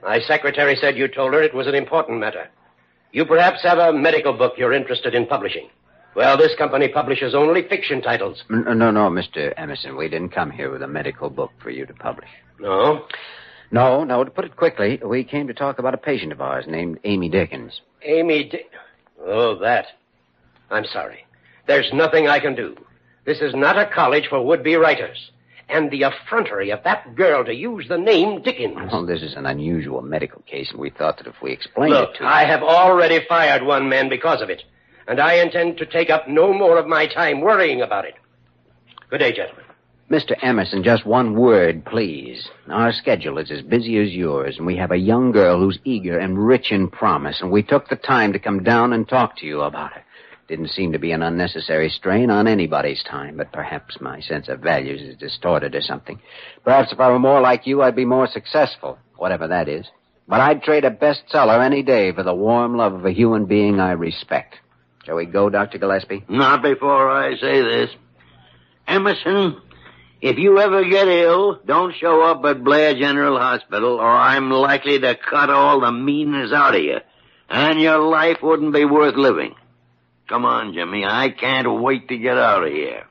My secretary said you told her it was an important matter. You perhaps have a medical book you're interested in publishing. Well, this company publishes only fiction titles. No, Mr. Emerson. We didn't come here with a medical book for you to publish. No? No. To put it quickly, we came to talk about a patient of ours named Amy Dickens. Oh, that. I'm sorry. There's nothing I can do. This is not a college for would-be writers. And the effrontery of that girl to use the name Dickens. Oh, this is an unusual medical case, and we thought that if we explained Look, it to you... I have already fired one man because of it, and I intend to take up no more of my time worrying about it. Good day, gentlemen. Mr. Emerson, just one word, please. Our schedule is as busy as yours, and we have a young girl who's eager and rich in promise, and we took the time to come down and talk to you about her. Didn't seem to be an unnecessary strain on anybody's time, but perhaps my sense of values is distorted or something. Perhaps if I were more like you, I'd be more successful, whatever that is. But I'd trade a bestseller any day for the warm love of a human being I respect. Shall we go, Dr. Gillespie? Not before I say this. Emerson, if you ever get ill, don't show up at Blair General Hospital, or I'm likely to cut all the meanness out of you, and your life wouldn't be worth living. Come on, Jimmy. I can't wait to get out of here.